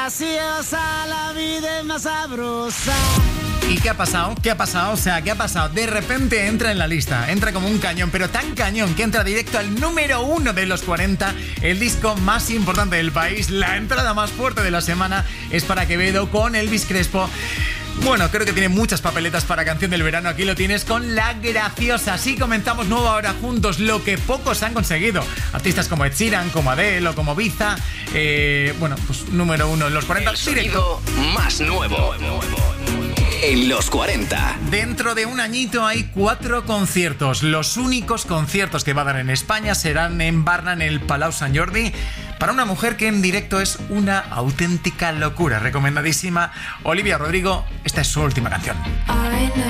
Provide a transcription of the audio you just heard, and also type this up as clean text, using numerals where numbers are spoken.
graciosa, la vida es más sabrosa. ¿Y qué ha pasado? ¿Qué ha pasado? O sea, ¿qué ha pasado? De repente entra en la lista, entra como un cañón, pero tan cañón que entra directo al número 1 de los 40, el disco más importante del país. La entrada más fuerte de la semana es para Quevedo con Elvis Crespo. Bueno, creo que tiene muchas papeletas para canción del verano. Aquí lo tienes con La Graciosa. Así comenzamos nueva hora juntos, lo que pocos han conseguido. Artistas como Ed Sheeran, como Adele o como Biza. Bueno, pues número 1 en los 40. El sonido más nuevo en los 40. Dentro de un añito hay 4 conciertos. Los únicos conciertos que va a dar en España serán en Barna, en el Palau Sant Jordi, para una mujer que en directo es una auténtica locura. Recomendadísima. Olivia Rodrigo, esta es su última canción.